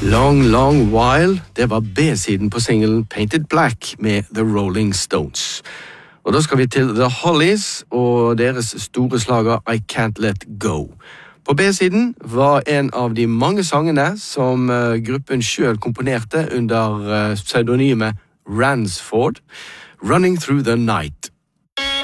Long, Long While, det var B-siden på singelen Painted Black med The Rolling Stones. Og da skal vi til The Hollies og deres store slager I Can't Let Go. På B-siden var en av de mange sangene som gruppen selv komponerte under pseudonymet Ransford, Running Through the Night.